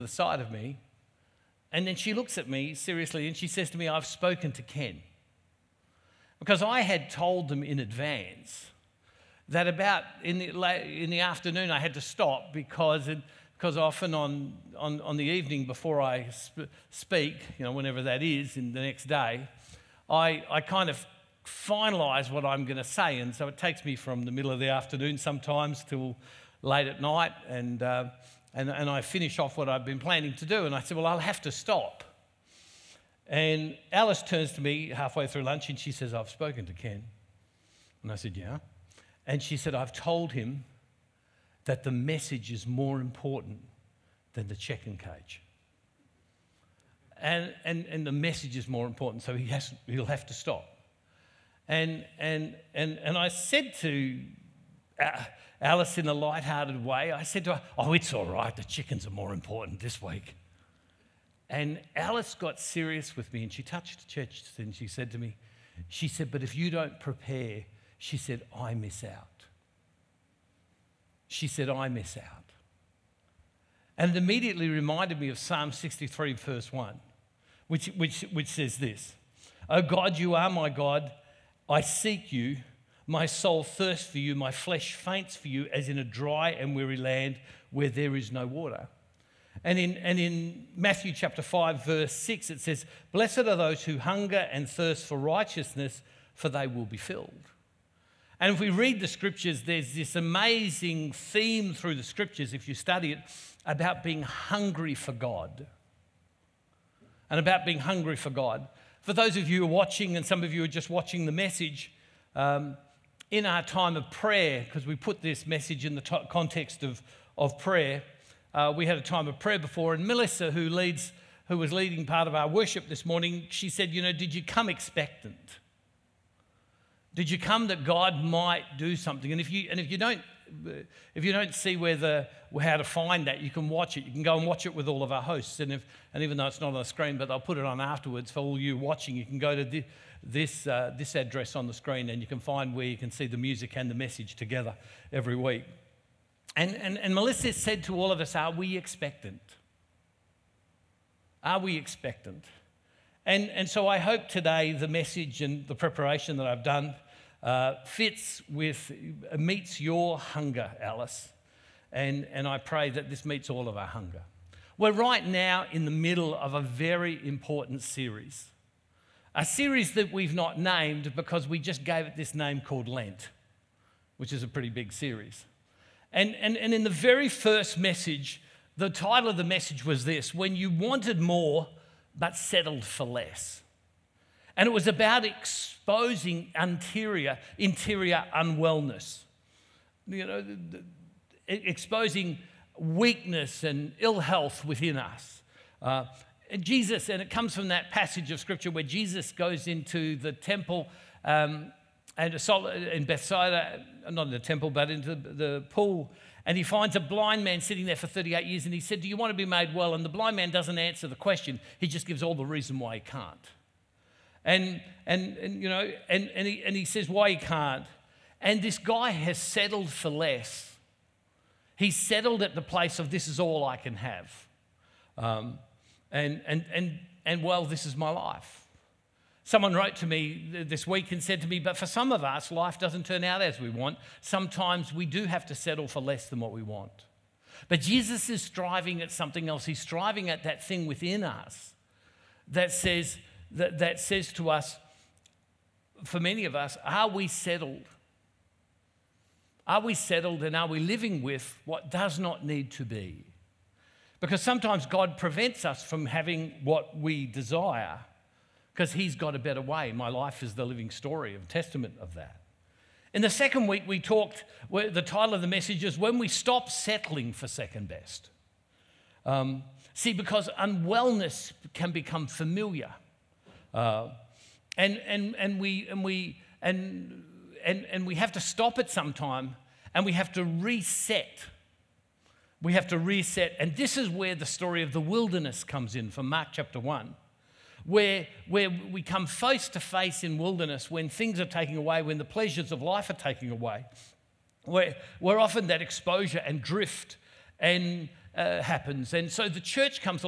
the side of me, and then she looks at me seriously and she says to me, I've spoken to Ken. Because I had told them in advance that about in the afternoon I had to stop because often on the evening before I speak, whenever that is in the next day, I kind of finalise what I'm going to say, and so it takes me from the middle of the afternoon sometimes till late at night, and I finish off what I've been planning to do. And I said, well, I'll have to stop. And Alice turns to me halfway through lunch and she says, I've spoken to Ken. And I said, yeah. And she said, I've told him that the message is more important than the check-in cage. And the message is more important, so he'll have to stop. And I said to Alice in a light-hearted way, I said to her, oh, it's all right, the chickens are more important this week. And Alice got serious with me and she touched church and she said to me, she said, but if you don't prepare, she said, I miss out. She said, I miss out. And it immediately reminded me of Psalm 63, verse 1, which says this, O God, you are my God, I seek you. My soul thirsts for you, my flesh faints for you, as in a dry and weary land where there is no water. And in Matthew chapter 5, verse 6, it says, blessed are those who hunger and thirst for righteousness, for they will be filled. And if we read the scriptures, there's this amazing theme through the scriptures, if you study it, about being hungry for God. And about being hungry for God. For those of you who are watching, and some of you are just watching the message, in our time of prayer, because we put this message in the context of prayer, we had a time of prayer before, and Melissa, who was leading part of our worship this morning, she said, did you come expectant? Did you come that God might do something? And if you don't see how to find that, you can watch it. You can go and watch it with all of our hosts. And even though it's not on the screen, but they'll put it on afterwards for all you watching, you can go to this address on the screen and you can find where you can see the music and the message together every week. And Melissa said to all of us, are we expectant? Are we expectant? And so I hope today the message and the preparation that I've done meets your hunger, Alice. And I pray that this meets all of our hunger. We're right now in the middle of a very important series. A series that we've not named because we just gave it this name called Lent, which is a pretty big series. And in the very first message, the title of the message was this, When You Wanted More but Settled for Less. And it was about exposing interior unwellness. Exposing weakness and ill health within us. Jesus, and it comes from that passage of Scripture where Jesus goes into the temple and in Bethsaida, not in the temple, but into the pool, and he finds a blind man sitting there for 38 years, and he said, do you want to be made well? And the blind man doesn't answer the question. He just gives all the reason why he can't. And he says why he can't. And this guy has settled for less. He's settled at the place of this is all I can have. And well, this is my life. Someone wrote to me this week and said to me, but for some of us, life doesn't turn out as we want. Sometimes we do have to settle for less than what we want. But Jesus is striving at something else. He's striving at that thing within us that says to us, for many of us, are we settled? Are we settled and are we living with what does not need to be? Because sometimes God prevents us from having what we desire because he's got a better way. My life is the living story, a testament of that. In the second week, we talked, the title of the message is When We Stop Settling for Second Best. Because unwellness can become familiar. And we have to stop at some time and we have to reset. We have to reset. And this is where the story of the wilderness comes in from Mark chapter 1. Where we come face to face in wilderness when things are taken away, when the pleasures of life are taken away, where often that exposure and drift and happens. And so the church comes